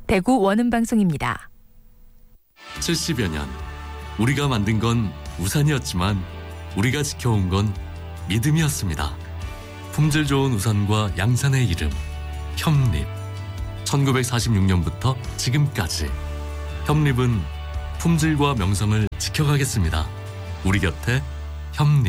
대구 원음방송입니다. 70여 년 우리가 만든 건 우산이었지만 우리가 지켜온 건 믿음이었습니다. 품질 좋은 우산과 양산의 이름 협립. 1946년부터 지금까지 협립은 품질과 명성을 지켜가겠습니다. 우리 곁에 협립.